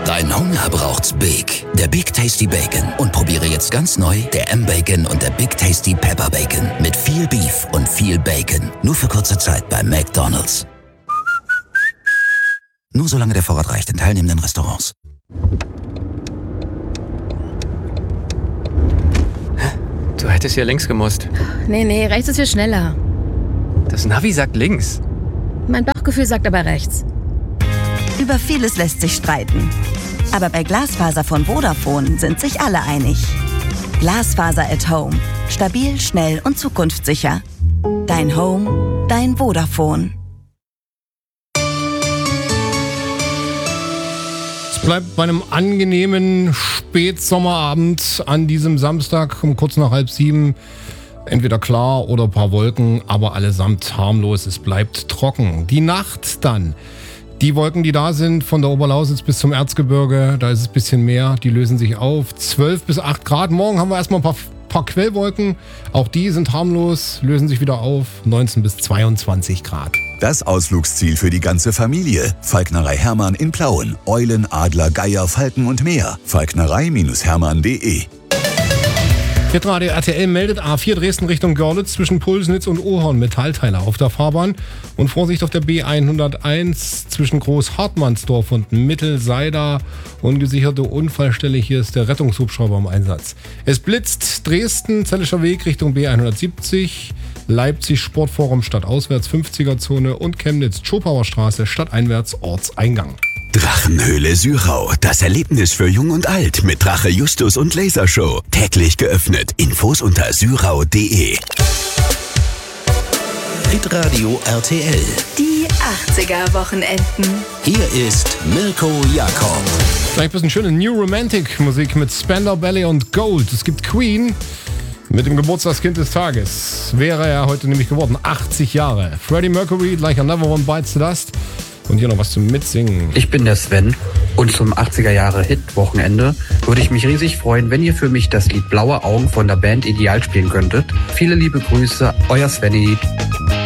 Dein Hunger braucht's Big. Der Big Tasty Bacon. Und probiere jetzt ganz neu der M-Bacon und der Big Tasty Pepper Bacon. Mit viel Beef und viel Bacon. Nur für kurze Zeit bei McDonald's. Nur solange der Vorrat reicht in teilnehmenden Restaurants. Du hättest hier links gemusst. Nee, rechts ist viel schneller. Das Navi sagt links. Mein Bauchgefühl sagt aber rechts. Über vieles lässt sich streiten. Aber bei Glasfaser von Vodafone sind sich alle einig. Glasfaser at Home. Stabil, schnell und zukunftssicher. Dein Home, dein Vodafone. Es bleibt bei einem angenehmen Spätsommerabend an diesem Samstag um kurz nach 6:30. Entweder klar oder ein paar Wolken, aber allesamt harmlos. Es bleibt trocken. Die Nacht dann. Die Wolken, die da sind, von der Oberlausitz bis zum Erzgebirge, da ist es ein bisschen mehr. Die lösen sich auf. 12 bis 8 Grad. Morgen haben wir erstmal ein paar Quellwolken. Auch die sind harmlos, lösen sich wieder auf. 19 bis 22 Grad. Das Ausflugsziel für die ganze Familie. Falknerei Hermann in Plauen. Eulen, Adler, Geier, Falken und mehr. Falknerei-hermann.de. Hitradio RTL meldet A4 Dresden Richtung Görlitz zwischen Pulsnitz und Ohorn Metallteile auf der Fahrbahn. Und Vorsicht auf der B101 zwischen Großhartmannsdorf und Mittelseider. Ungesicherte Unfallstelle, hier ist der Rettungshubschrauber im Einsatz. Es blitzt Dresden, Zellischer Weg Richtung B170, Leipzig Sportforum stadtauswärts 50er-Zone und Chemnitz Schopauer Straße stadteinwärts Ortseingang. Drachenhöhle Syrau, das Erlebnis für Jung und Alt mit Drache Justus und Lasershow. Täglich geöffnet. Infos unter syrau.de. Hitradio RTL. Die 80er-Wochenenden. Hier ist Mirko Jakob. Gleich ein bisschen schöne New Romantic Musik mit Spandau Ballet und Gold. Es gibt Queen mit dem Geburtstagskind des Tages. Wäre er heute nämlich geworden, 80 Jahre. Freddie Mercury, Like Another One Bites the Dust. Und hier noch was zum Mitsingen. Ich bin der Sven und zum 80er-Jahre-Hit-Wochenende würde ich mich riesig freuen, wenn ihr für mich das Lied Blaue Augen von der Band Ideal spielen könntet. Viele liebe Grüße, euer Svenny.